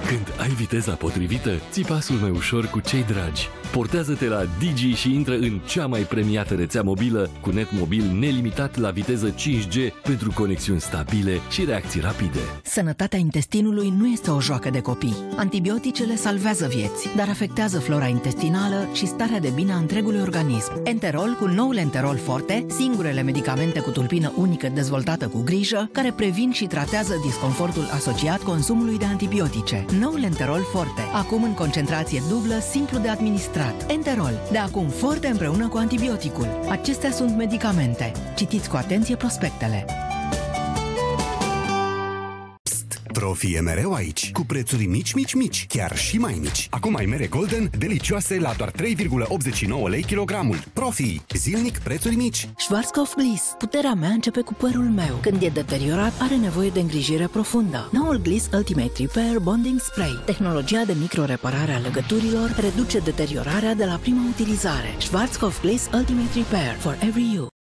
Când ai viteza potrivită, ții pasul mai ușor cu cei dragi. Portează-te la Digi și intră în cea mai premiată rețea mobilă cu net mobil nelimitat la viteză 5G pentru conexiuni stabile și reacții rapide. Sănătatea intestinului nu este o joacă de copii. Antibioticele salvează vieți, dar afectează flora intestinală și starea de bine a întregului organism. Enterol cu noul Enterol Forte, singurele medicamente cu tulpină unică dezvoltată cu grijă, care previn și tratează disconfortul asociat consumului de antibiotice. Noul Enterol Forte, acum în concentrație dublă, simplu de administrat. Enterol, de acum forte împreună cu antibioticul. Acestea sunt medicamente. Citiți cu atenție prospectele. Profi e mereu aici, cu prețuri mici, chiar și mai mici. Acum ai mere Golden, delicioase la doar 3,89 lei kilogramul. Profi, zilnic prețuri mici. Schwarzkopf Gliss. Puterea mea începe cu părul meu. Când e deteriorat, are nevoie de îngrijire profundă. Noul Gliss Ultimate Repair Bonding Spray. Tehnologia de microreparare a legăturilor reduce deteriorarea de la prima utilizare. Schwarzkopf Gliss Ultimate Repair for every you.